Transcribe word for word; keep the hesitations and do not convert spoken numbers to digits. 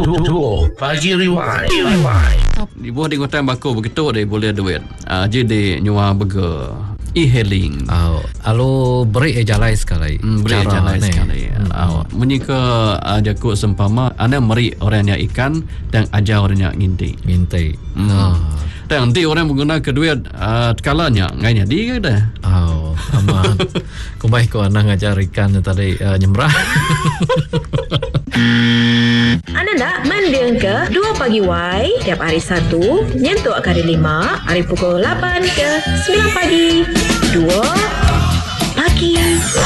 Duo Pagi Rewind. Di bawah di kota Bako begitu dia boleh duit. Ah, jadi nyawa burger e-hailing. Oh, alo beri eh jalai sekali. Hmm, beri jalan ni. sekali. Hmm. Ah, menyika aja ku sempama anda meri orangnya ikan dan ajar orangnya nginti. Mintai. Hmm. Oh. Dan nanti orang mengguna kedua uh, kalanya ngainya dia dah. Oh, aman. Kumbai ko anang ngajar ikan tadi uh, nyemrah. Anda nak mendeng ke dua Pagi Y tiap hari Sabtu nyentuh kali lima hari pukul lapan ke sembilan pagi. dua Pagi